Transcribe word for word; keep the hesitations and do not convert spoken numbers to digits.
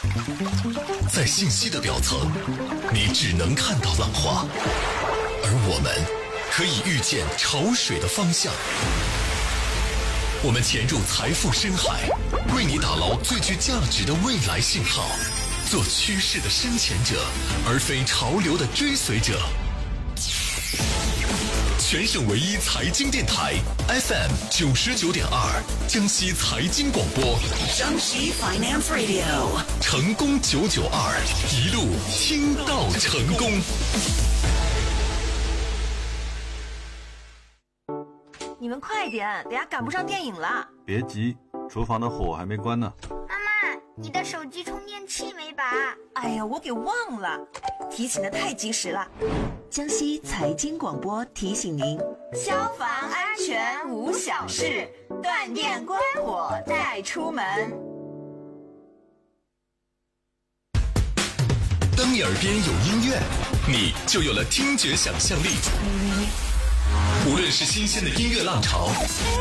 在信息的表层，你只能看到浪花，而我们可以预见潮水的方向。我们潜入财富深海，为你打捞最具价值的未来信号，做趋势的深潜者，而非潮流的追随者。全省唯一财经电台 F M 九十九点二，江西财经广播， 江西 Finance Radio， 成功九九二，一路听到成功。 你们快点，等下赶不上电影了。 别急，厨房的火还没关呢。 妈妈，你的手机充电器没拔？ 哎呀，我给忘了，提醒的太及时了。江西财经广播提醒您：消防安全无小事，断电关火带出门。 当你耳边有音乐，你就有了听觉想象力。无论是新鲜的音乐浪潮，